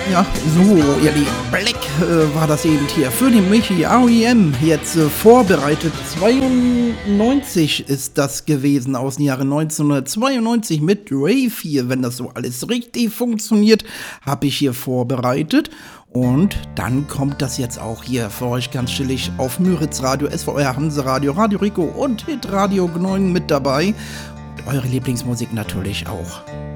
Ja, so, ihr Lieben, Black war das eben hier für den Michi R.E.M. Jetzt vorbereitet. 92 ist das gewesen, aus dem Jahre 1992 mit Rave hier. Wenn das so alles richtig funktioniert, habe ich hier vorbereitet. Und dann kommt das jetzt auch hier für euch ganz chillig auf Müritz Radio, SVR Hanseradio, Radio Rico und Hitradio 9 mit dabei. Und eure Lieblingsmusik natürlich auch.